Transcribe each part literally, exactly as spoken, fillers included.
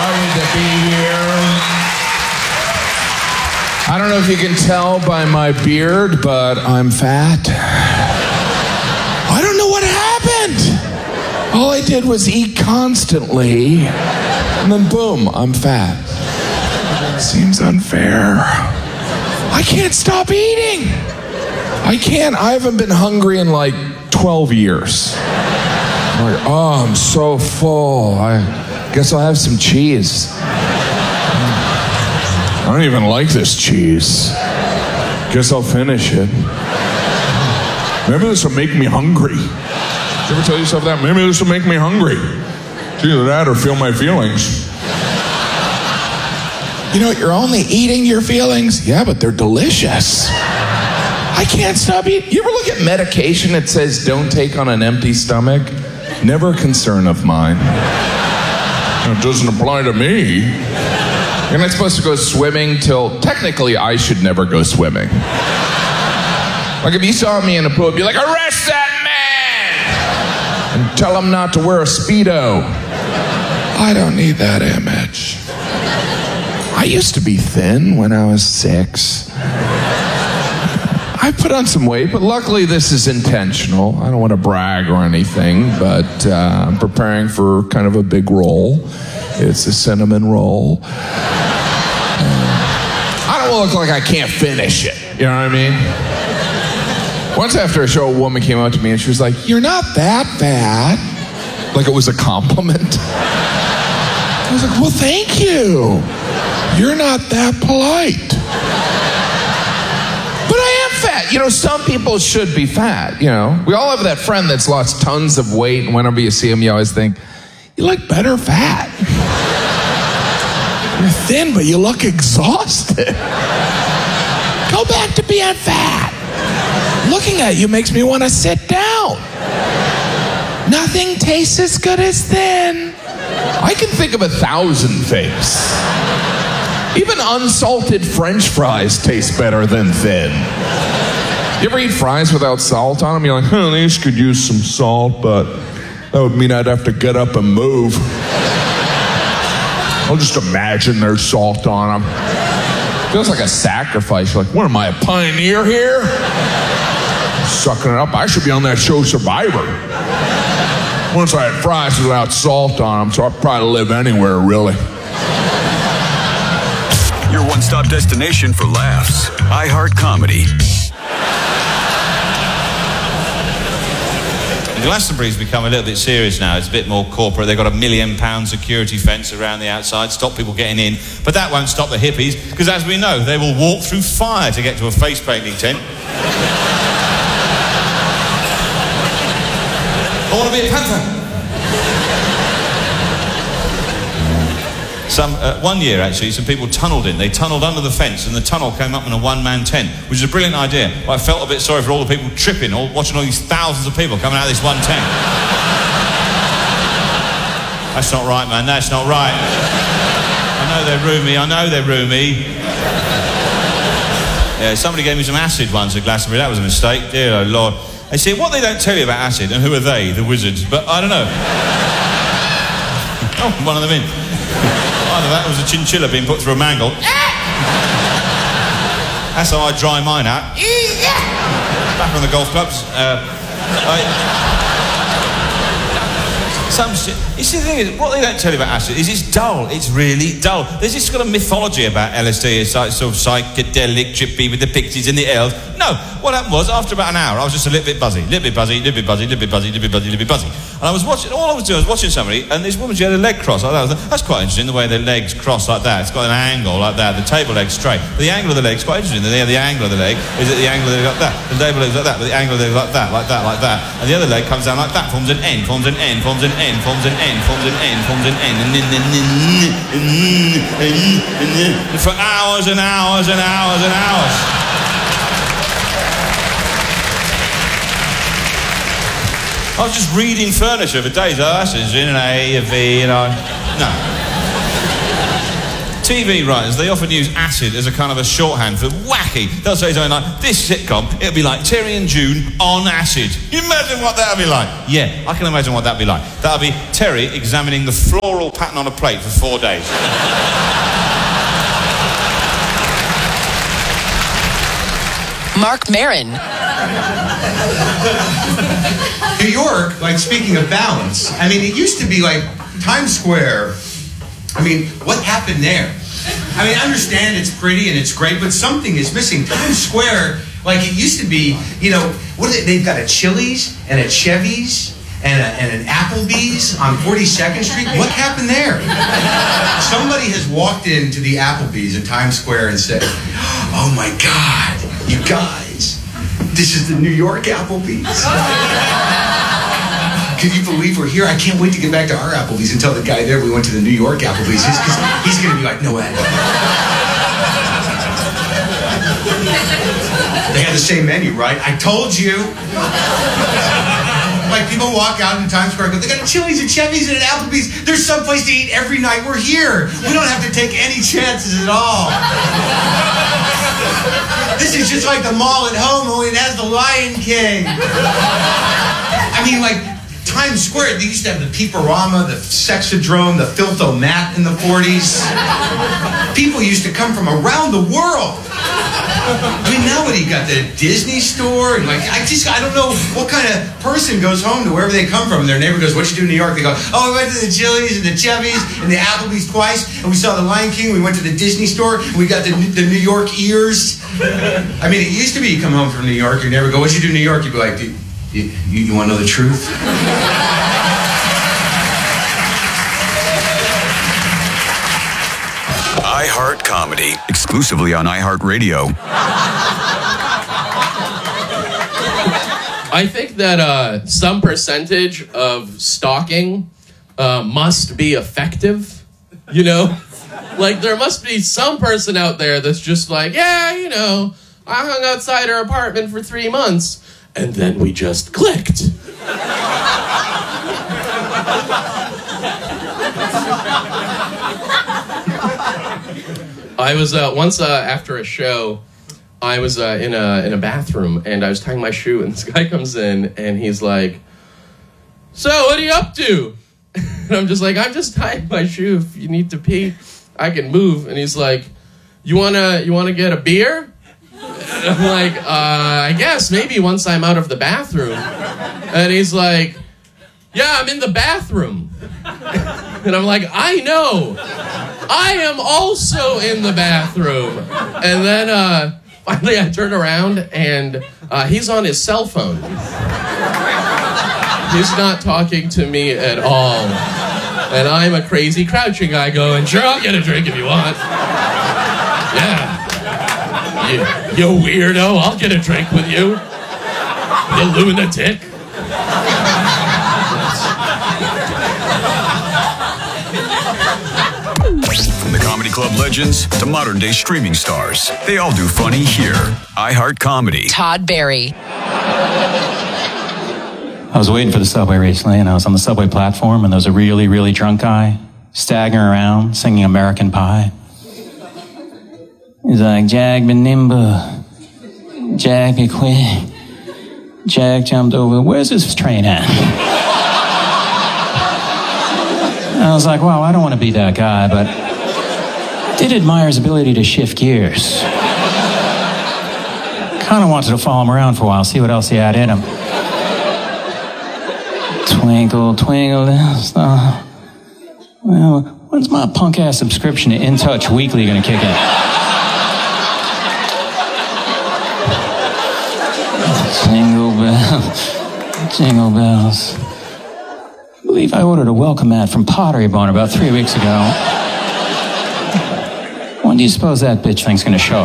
delighted to be here. I don't know if you can tell by my beard, but I'm fat. I don't know what happened. All I did was eat constantly, and then boom, I'm fat. Seems unfair. I can't stop eating. I can't. I haven't been hungry in like twelve years. I'm like, oh, I'm so full. I guess I'll have some cheese. I don't even like this cheese. Guess I'll finish it. Maybe this will make me hungry. Did you ever tell yourself that? Maybe this will make me hungry. It's either that or feel my feelings. You know, you're only eating your feelings? Yeah, but they're delicious. I can't stop eating. You ever look at medication that says don't take on an empty stomach? Never a concern of mine. It doesn't apply to me. You're not supposed to go swimming till, technically, I should never go swimming. Like if you saw me in a pool, you'd be like, arrest that man! And tell him not to wear a Speedo. I don't need that image. I used to be thin when I was six. I put on some weight, but luckily this is intentional. I don't want to brag or anything, but uh, I'm preparing for kind of a big role. It's a cinnamon roll. Uh, I don't want to look like I can't finish it. You know what I mean? Once after a show, a woman came up to me and she was like, "You're not that bad." Like it was a compliment. I was like, well, thank you. You're not that polite. But I am fat. You know, some people should be fat, you know. We all have that friend that's lost tons of weight, and whenever you see him, you always think, you look better fat. You're thin, but you look exhausted. Go back to being fat. Looking at you makes me want to sit down. Nothing tastes as good as thin. I can think of a thousand things. Even unsalted French fries taste better than thin. You ever eat fries without salt on them? You're like, huh, these could use some salt, but that would mean I'd have to get up and move. I'll just imagine there's salt on them. Feels like a sacrifice. You're like, what am I, a pioneer here? Sucking it up. I should be on that show Survivor. Once I had fries without salt on them, so I'd probably live anywhere, really. Your one-stop destination for laughs. iHeart Comedy. Glastonbury's become a little bit serious now. It's a bit more corporate. They've got a million pound security fence around the outside, stop people getting in. But that won't stop the hippies, because as we know, they will walk through fire to get to a face painting tent. I want to be a panther. Some, uh, one year, actually, some people tunnelled in. They tunnelled under the fence, and the tunnel came up in a one-man tent, which is a brilliant idea. But I felt a bit sorry for all the people tripping, all, watching all these thousands of people coming out of this one tent. That's not right, man. That's not right. I know they're roomy. I know they're roomy. Yeah, somebody gave me some acid once at Glastonbury. That was a mistake. Dear oh, Lord. They see, what they don't tell you about acid, and who are they, the wizards? But I don't know. Oh, one of them in. Either that was a chinchilla being put through a mangle. That's how I dry mine out. Back on the golf clubs. Uh, I, some shit. You see, the thing is, what they don't tell you about acid is it's dull. It's really dull. There's this kind of mythology about L S D. It's like sort of psychedelic, trippy with the pixies and the elves. No, what happened was, after about an hour, I was just a little bit buzzy, little bit buzzy, little bit buzzy, little bit buzzy, little bit buzzy, little bit buzzy. And I was watching, all I was doing was watching somebody, and this woman, she had a leg cross like that. I was like, that's quite interesting, the way the legs cross like that. It's got an angle like that, the table leg's straight. But the angle of the leg's quite interesting. The, the angle of the leg is at the angle of the leg like that. The table leg's like that, but the angle of the leg like that, like that, like that. And the other leg comes down like that, forms an N, forms an N, forms an N, forms an N, forms an N, forms an N, and then, then, then, for hours and hours and hours and hours. I was just reading furniture for days. Oh, that's in an A, a V, you know. No. T V writers, they often use acid as a kind of a shorthand for wacky. They'll say something like, this sitcom, it'll be like Terry and June on acid. You imagine what that'll be like? Yeah, I can imagine what that'll be like. That'll be Terry examining the floral pattern on a plate for four days. Mark Maron. New York, like, speaking of balance, I mean, it used to be like Times Square. I mean, what happened there? I mean, I understand it's pretty and it's great, but something is missing. Times Square, like it used to be, you know, what are they, they've got a Chili's and a Chevy's and, a, and an Applebee's on forty-second Street. What happened there? Somebody has walked into the Applebee's in Times Square and said, oh my God, you guys, this is the New York Applebee's. Can you believe we're here? I can't wait to get back to our Applebee's and tell the guy there we went to the New York Applebee's. He's, he's going to be like, no way. They had the same menu, right? I told you. Like, people walk out in Times Square and go, they got a Chili's and Chevy's and an Applebee's. There's someplace to eat every night. We're here. We don't have to take any chances at all. This is just like the mall at home, only it has the Lion King. I mean, like, Times Square, they used to have the Peeperama, the Sexodrome, the Filthomat in the forties. People used to come from around the world. I mean, now what, you got the Disney store? And like, I just, I don't know what kind of person goes home to wherever they come from. And their neighbor goes, what'd you do in New York? They go, oh, we went to the Chili's and the Chevy's and the Applebee's twice. And we saw the Lion King. We went to the Disney store. And we got the, the New York ears. I mean, it used to be you come home from New York, your neighbor go, what'd you do in New York? You'd be like, you, you, you want to know the truth? iHeart Comedy, exclusively on iHeartRadio. I think that uh, some percentage of stalking uh, must be effective, you know? Like, there must be some person out there that's just like, yeah, you know, I hung outside her apartment for three months, and then we just clicked. I was uh, once uh, after a show, I was uh, in a in a bathroom and I was tying my shoe, and this guy comes in and he's like, "So, what are you up to?" And I'm just like, "I'm just tying my shoe. If you need to pee, I can move." And he's like, "You wanna you wanna get a beer?" And I'm like, uh, "I guess maybe once I'm out of the bathroom." And he's like, "Yeah, I'm in the bathroom." And I'm like, "I know. I am also in the bathroom." And then uh, finally I turn around and uh, he's on his cell phone. He's not talking to me at all. And I'm a crazy crouching guy going, "Sure, I'll get a drink if you want." "Yeah. You, you weirdo, I'll get a drink with you. You lunatic." From the Comedy Club legends to modern-day streaming stars, they all do funny here. iHeart Comedy. Todd Barry. I was waiting for the subway recently, and I was on the subway platform, and there was a really, really drunk guy staggering around singing American Pie. He's like, "Jag be nimble, Jag be quick, Jag jumped over. Where's this train at?" And I was like, wow, I don't want to be that guy, but I did admire his ability to shift gears. Kind of wanted to follow him around for a while, see what else he had in him. Twinkle, twinkle, little star. Well, when's my punk-ass subscription to In Touch Weekly going to kick in? Jingle bells, jingle bells. I believe I ordered a welcome mat from Pottery Barn about three weeks ago. When do you suppose that bitch thing's going to show up?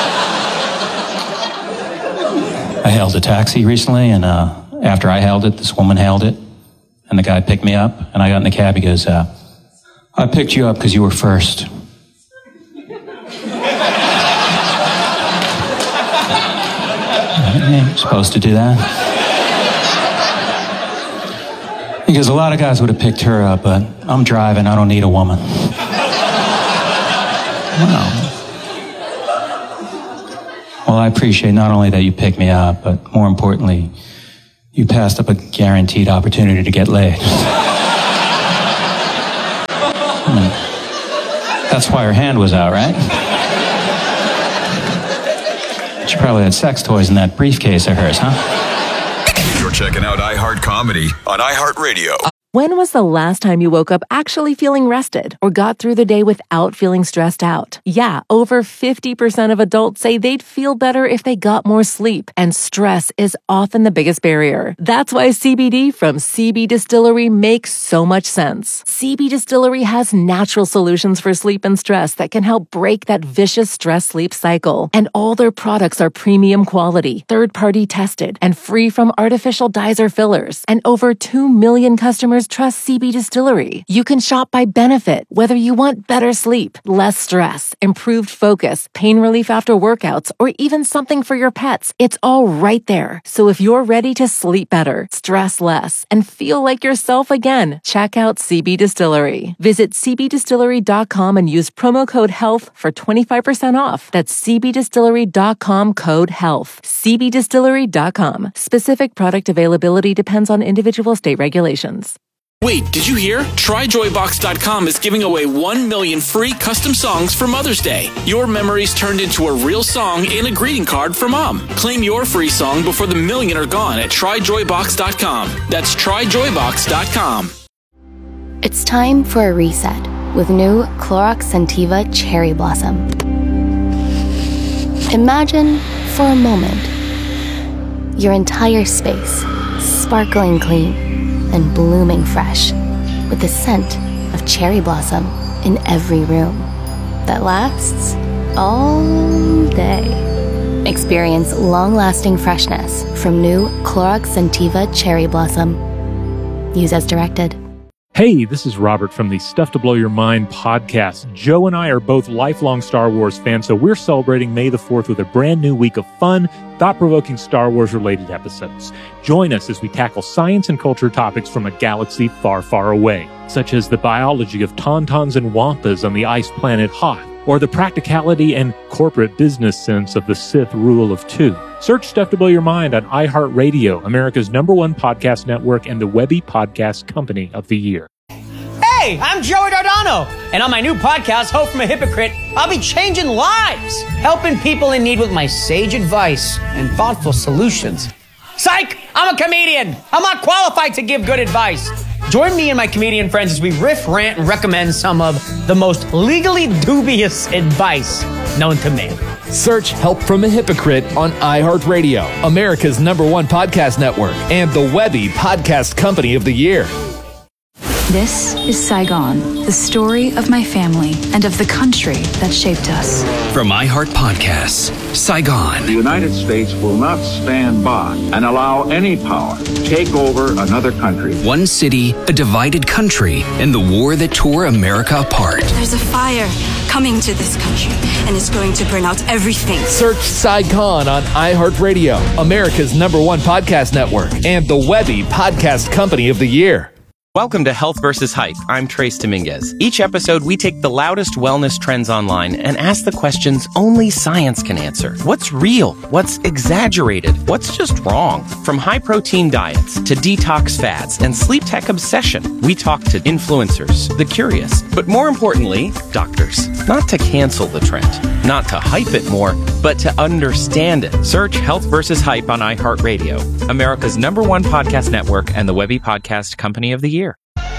I hailed a taxi recently, and uh, after I hailed it, this woman hailed it, and the guy picked me up, and I got in the cab. He goes, uh, "I picked you up because you were first." You're supposed to do that. Because a lot of guys would have picked her up, but I'm driving, I don't need a woman. Wow. Well, I appreciate not only that you picked me up, but more importantly, you passed up a guaranteed opportunity to get laid. hmm. That's why her hand was out, right? She probably had sex toys in that briefcase of hers, huh? You're checking out iHeart Comedy on iHeartRadio. When was the last time you woke up actually feeling rested or got through the day without feeling stressed out? Yeah, over fifty percent of adults say they'd feel better if they got more sleep, and stress is often the biggest barrier. That's why C B D from C B Distillery makes so much sense. C B Distillery has natural solutions for sleep and stress that can help break that vicious stress-sleep cycle. And all their products are premium quality, third-party tested, and free from artificial dyes or fillers. And over two million customers trust C B Distillery. You can shop by benefit, whether you want better sleep, less stress, improved focus, pain relief after workouts, or even something for your pets. It's all right there. So if you're ready to sleep better, stress less, and feel like yourself again, check out C B Distillery. Visit c b distillery dot com and use promo code HEALTH for twenty-five percent off. That's c b distillery dot com code HEALTH. c b distillery dot com. Specific product availability depends on individual state regulations. Wait, did you hear? try joy box dot com is giving away one million free custom songs for Mother's Day. Your memories turned into a real song and a greeting card for Mom. Claim your free song before the million are gone at try joy box dot com. That's try joy box dot com. It's time for a reset with new Clorox Scentiva Cherry Blossom. Imagine, for a moment, your entire space sparkling clean and blooming fresh, with the scent of cherry blossom in every room that lasts all day. Experience long-lasting freshness from new Clorox Scentiva Cherry Blossom. Use as directed. Hey, this is Robert from the Stuff to Blow Your Mind podcast. Joe and I are both lifelong Star Wars fans, so we're celebrating May the fourth with a brand new week of fun, thought-provoking Star Wars-related episodes. Join us as we tackle science and culture topics from a galaxy far, far away, such as the biology of tauntauns and wampas on the ice planet Hoth, or the practicality and corporate business sense of the Sith rule of two. Search Stuff to Blow Your Mind on iHeartRadio, America's number one podcast network and the Webby Podcast Company of the Year. Hey, I'm Joey Dardano, and on my new podcast, Hope from a Hypocrite, I'll be changing lives, helping people in need with my sage advice and thoughtful solutions. Psych! I'm a comedian. I'm not qualified to give good advice. Join me and my comedian friends as we riff, rant, and recommend some of the most legally dubious advice known to man. Search Help from a Hypocrite on iHeartRadio, America's number one podcast network, and the Webby Podcast Company of the Year. This is Saigon, the story of my family and of the country that shaped us. From iHeart Podcasts, Saigon. The United States will not stand by and allow any power to take over another country. One city, a divided country, and the war that tore America apart. There's a fire coming to this country, and it's going to burn out everything. Search Saigon on iHeartRadio, America's number one podcast network, and the Webby Podcast Company of the Year. Welcome to Health versus Hype. I'm Trace Dominguez. Each episode, we take the loudest wellness trends online and ask the questions only science can answer. What's real? What's exaggerated? What's just wrong? From high-protein diets to detox fads and sleep tech obsession, we talk to influencers, the curious, but more importantly, doctors. Not to cancel the trend, not to hype it more, but to understand it. Search Health versus Hype on iHeartRadio, America's number one podcast network and the Webby Podcast Company of the Year.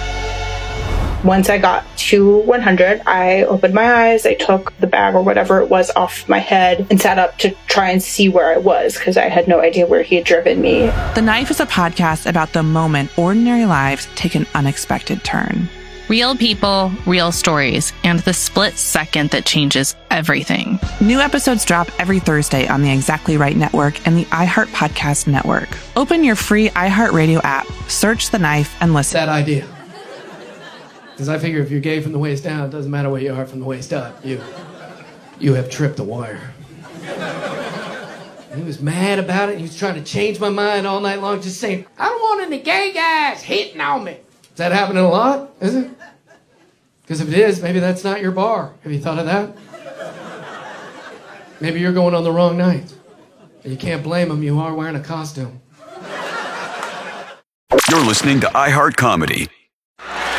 Once I got to one hundred, I opened my eyes, I took the bag or whatever it was off my head and sat up to try and see where I was because I had no idea where he had driven me. The Knife is a podcast about the moment ordinary lives take an unexpected turn. Real people, real stories, and the split second that changes everything. New episodes drop every Thursday on the Exactly Right Network and the iHeart Podcast Network. Open your free iHeartRadio app, search The Knife, and listen. That idea. Because I figure if you're gay from the waist down, it doesn't matter what you are from the waist up. You, you have tripped the wire. He was mad about it. He was trying to change my mind all night long, just saying, I don't want any gay guys hitting on me. Is that happening a lot? Is it? Because if it is, maybe that's not your bar. Have you thought of that? Maybe you're going on the wrong night. You can't blame them, you are wearing a costume. You're listening to iHeart Comedy.